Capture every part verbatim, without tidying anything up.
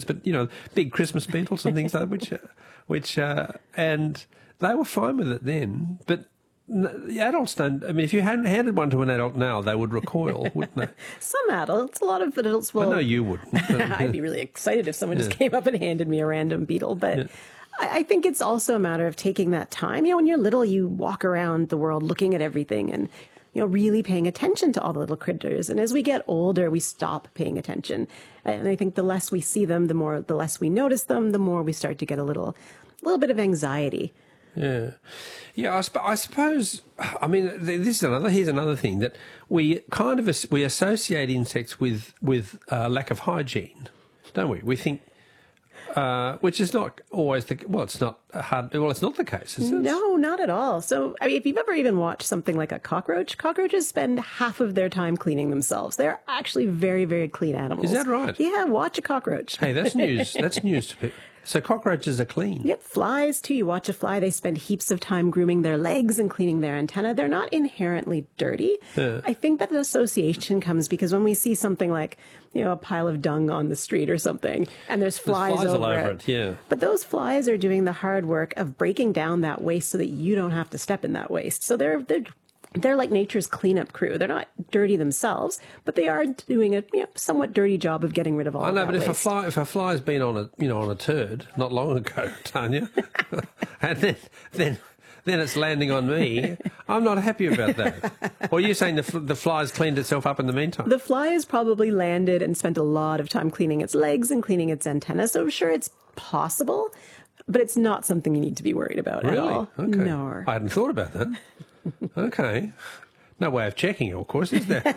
but, you know, big Christmas beetles and things like that, which, uh, which, uh, and they were fine with it then, but the adults don't. I mean, if you hadn't handed one to an adult now, they would recoil, wouldn't they? Some adults, a lot of adults will. I know you wouldn't. I'd be really excited if someone yeah. just came up and handed me a random beetle, but... Yeah. I think it's also a matter of taking that time. You know, when you're little, you walk around the world looking at everything and, you know, really paying attention to all the little critters. And as we get older, we stop paying attention. And I think the less we see them, the more, the less we notice them, the more we start to get a little, a little bit of anxiety. Yeah. Yeah, I, sp I suppose, I mean, this is another, here's another thing, that we kind of, we associate insects with, with uh, lack of hygiene, don't we? We think... Uh, which is not always the well. It's not hard. Well, it's not the case, is it? No, not at all. So, I mean, if you've ever even watched something like a cockroach, cockroaches spend half of their time cleaning themselves. They're actually very, very clean animals. Is that right? Yeah, watch a cockroach. Hey, that's news. That's news to people. So cockroaches are clean. Yep, flies too. You watch a fly, they spend heaps of time grooming their legs and cleaning their antenna. They're not inherently dirty. Yeah. I think that the association comes because when we see something like, you know, a pile of dung on the street or something, and there's flies, there's flies over, all over it. it. Yeah. But those flies are doing the hard work of breaking down that waste so that you don't have to step in that waste. So they're they're They're like nature's cleanup crew. They're not dirty themselves, but they are doing a you know, somewhat dirty job of getting rid of all. I know, that but if waste. a fly if a fly's been on a you know on a turd not long ago, Tanya, and then then then it's landing on me, I'm not happy about that. Or you're saying the the fly's cleaned itself up in the meantime? The fly has probably landed and spent a lot of time cleaning its legs and cleaning its antenna. So I'm sure it's possible, but it's not something you need to be worried about really? at all. Okay. No, I hadn't thought about that. Okay. No way of checking it, of course, is there?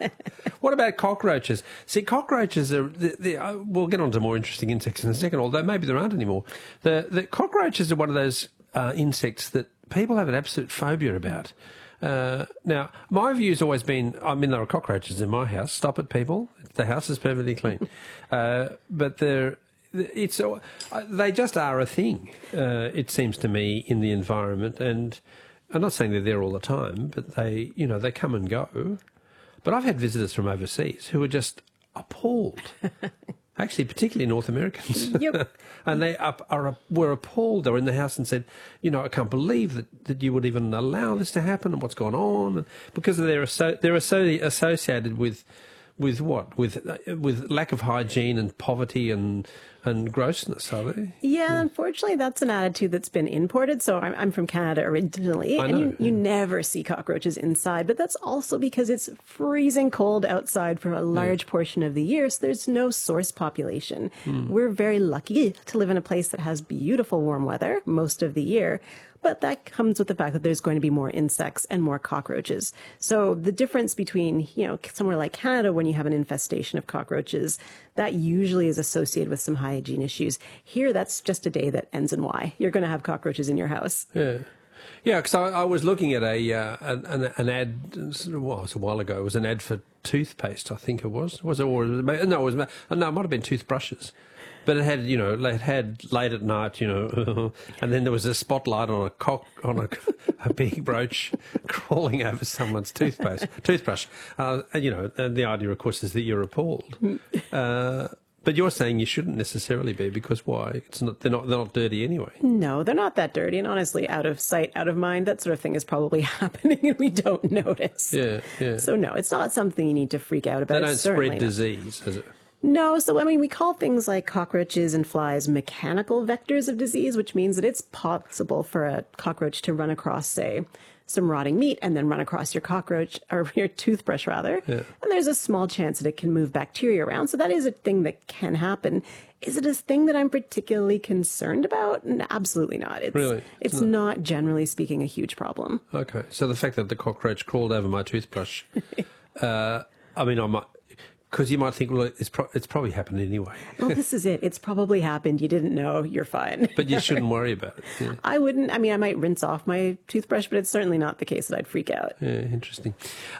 What about cockroaches? See, cockroaches are... The, the, uh, we'll get on to more interesting insects in a second, although maybe there aren't anymore. The, the cockroaches are one of those uh, insects that people have an absolute phobia about. Uh, now, my view's always been... I mean, there are cockroaches in my house. Stop it, people. The house is perfectly clean. Uh, but they're... It's uh, they just are a thing, uh, it seems to me, in the environment, and... I'm not saying they're there all the time, but they, you know, they come and go. But I've had visitors from overseas who are just appalled. Actually, particularly North Americans. Yep. And they are, are, were appalled. They were in the house and said, you know, I can't believe that, that you would even allow this to happen and what's gone on. And because they're, asso they're asso associated with... With what? With with lack of hygiene and poverty and and grossness, are they? Yeah, yeah. Unfortunately, that's an attitude that's been imported. So I'm, I'm from Canada originally, I and know, you, you yeah. never see cockroaches inside. But that's also because it's freezing cold outside for a large yeah. portion of the year, so there's no source population. Mm. We're very lucky to live in a place that has beautiful warm weather most of the year. But that comes with the fact that there's going to be more insects and more cockroaches. So the difference between, you know, somewhere like Canada, when you have an infestation of cockroaches, that usually is associated with some hygiene issues. Here, that's just a day that ends in Y. You're going to have cockroaches in your house. Yeah. Yeah, because I, I was looking at a uh, an, an ad, well, it was a while ago. It was an ad for toothpaste, I think it was. Was it? Or, no, it was. No, it might have been toothbrushes. But it had, you know, it had late at night, you know, and then there was a spotlight on a cock, on a, a big brooch crawling over someone's toothpaste, toothbrush. Uh, and, you know, and the idea, of course, is that you're appalled. Uh, but you're saying you shouldn't necessarily be, because why? It's not, they're not, they're not dirty anyway. No, they're not that dirty. And honestly, out of sight, out of mind, that sort of thing is probably happening and we don't notice. Yeah, yeah. So no, it's not something you need to freak out about. They don't It's certainly spread not. disease, is it? No, so I mean, we call things like cockroaches and flies mechanical vectors of disease, which means that it's possible for a cockroach to run across, say, some rotting meat and then run across your cockroach, or your toothbrush rather. Yeah. And there's a small chance that it can move bacteria around. So that is a thing that can happen. Is it a thing that I'm particularly concerned about? No, absolutely not. It's, really? It's, it's not. not, generally speaking, a huge problem. Okay. So the fact that the cockroach crawled over my toothbrush, uh, I mean, I might... Because you might think, well, it's, pro it's probably happened anyway. Well, this is it. It's probably happened. You didn't know. You're fine. But you shouldn't worry about it. Yeah. I wouldn't. I mean, I might rinse off my toothbrush, but it's certainly not the case that I'd freak out. Yeah, interesting.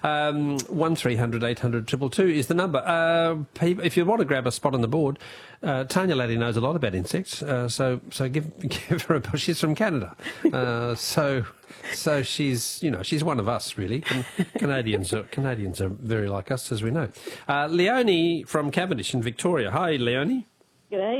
Um, one three hundred eight hundred two two two is the number. Uh, if you want to grab a spot on the board, uh, Tanya Laddie knows a lot about insects, uh, so so give give her a... She's from Canada. Uh, so... So she's, you know, she's one of us, really. Can, Canadians are Canadians are very like us, as we know. Uh, Leonie from Cavendish in Victoria. Hi, Leonie. G'day.